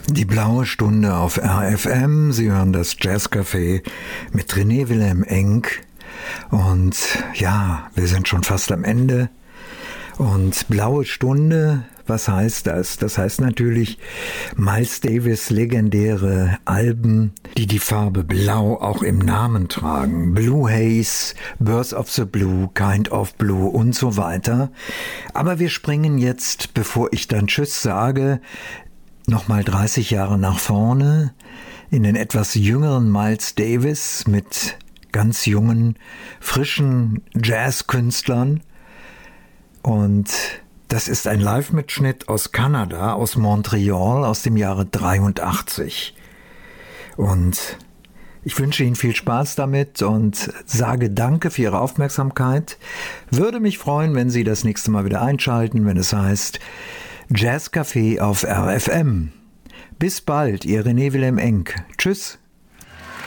Die blaue Stunde auf RFM. Sie hören das Jazzcafé mit René Wilhelm Enck. Und ja, wir sind schon fast am Ende. Und blaue Stunde, was heißt das? Das heißt natürlich Miles Davis legendäre Alben, die die Farbe Blau auch im Namen tragen. Blue Haze, Birth of the Blue, Kind of Blue und so weiter. Aber wir springen jetzt, bevor ich dann Tschüss sage, nochmal 30 Jahre nach vorne in den etwas jüngeren Miles Davis mit ganz jungen, frischen Jazzkünstlern. Und das ist ein Live-Mitschnitt aus Kanada, aus Montreal, aus dem Jahre 83. Und ich wünsche Ihnen viel Spaß damit und sage Danke für Ihre Aufmerksamkeit. Würde mich freuen, wenn Sie das nächste Mal wieder einschalten, wenn es heißt Jazzcafé auf RFM. Bis bald, Ihr René Wilhelm Enck. Tschüss.